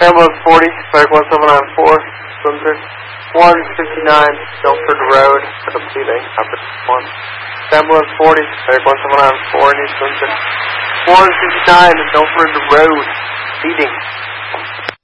Ambulance 40, Medic 1794, Windsor. 459, Milford Road, for the bleeding, upper 1. Ambulance 40, Medic 1794, East Windsor. 459, Milford Road, bleeding.